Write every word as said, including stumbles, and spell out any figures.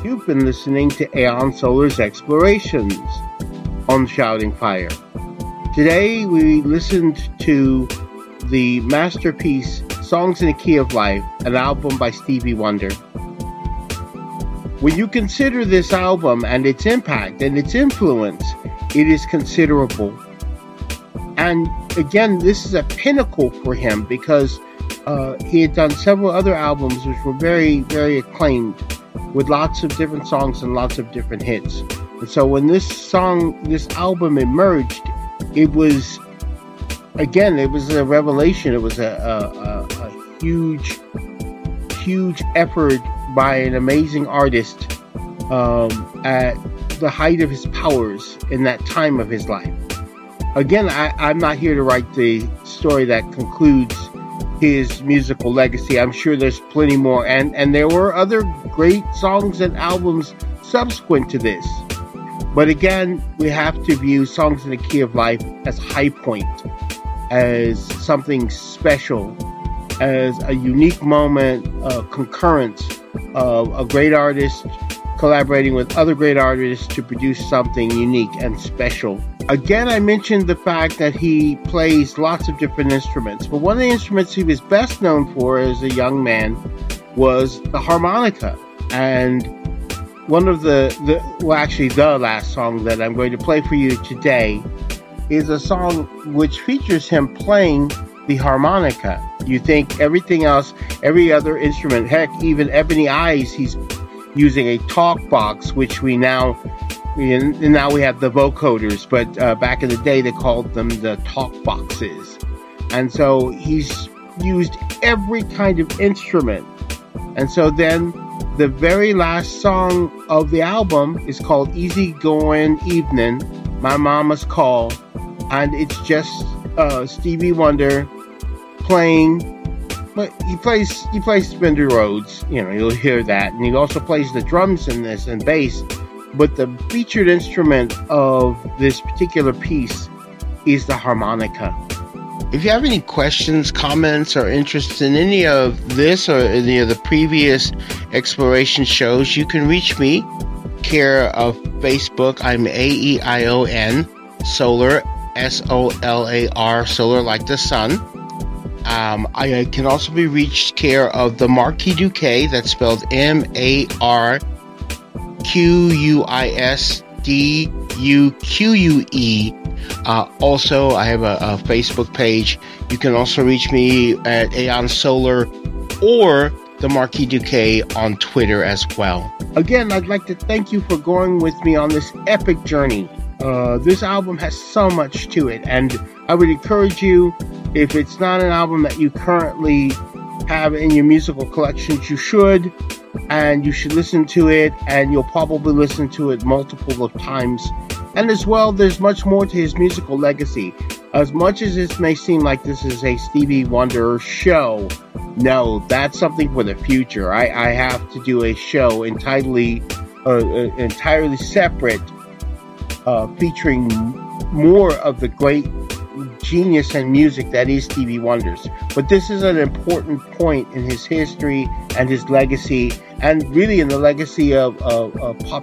You've been listening to Aeon Solar's explorations on Shouting Fire. Today we listened to the masterpiece Songs in the Key of Life, an album by Stevie Wonder. When you consider this album and its impact and its influence, it is considerable. And again, this is a pinnacle for him because uh, he had done several other albums which were very, very acclaimed with lots of different songs and lots of different hits. And so when this song, this album emerged, it was, again, it was a revelation. It was a, a, a, a huge, huge effort by an amazing artist um, at the height of his powers in that time of his life. Again, I, I'm not here to write the story that concludes his musical legacy. I'm sure there's plenty more, and, and there were other great songs and albums subsequent to this. But again, we have to view Songs in the Key of Life as high point, as something special, as a unique moment, a concurrence of a great artist collaborating with other great artists to produce something unique and special. Again, I mentioned the fact that he plays lots of different instruments, but one of the instruments he was best known for as a young man was the harmonica. And one of the, the well, actually the last song that I'm going to play for you today is a song which features him playing the harmonica. You think everything else, every other instrument, heck, even Ebony Eyes, he's using a talk box, which we now, and now we have the vocoders, but uh, back in the day they called them the talk boxes. And so he's used every kind of instrument. And so then the very last song of the album is called Easy Going Evening, My Mama's Call. And it's just uh, Stevie Wonder playing, but he plays he plays Fender Rhodes, you know, you'll hear that, and he also plays the drums in this and bass, but the featured instrument of this particular piece is the harmonica. If you have any questions, comments, or interest in any of this or any of the previous exploration shows, you can reach me, care of Facebook. I'm A E I O N, Solar, S O L A R, Solar like the sun. Um, I can also be reached care of the Marquis Duque, that's spelled M A R Q U I S D U Q U E. Uh, also, I have a, a Facebook page. You can also reach me at Aeon Solar or the Marquis Duque on Twitter as well. Again, I'd like to thank you for going with me on this epic journey. Uh, this album has so much to it, and I would encourage you, if it's not an album that you currently have in your musical collections, you should, and you should listen to it, and you'll probably listen to it multiple of times. And as well, there's much more to his musical legacy. As much as it may seem like this is a Stevie Wonder show, no, that's something for the future. I, I have to do a show entirely, uh, uh, entirely separate, uh, featuring more of the great genius and music that is Stevie Wonder's. But this is an important point in his history and his legacy, and really in the legacy of, of, of pop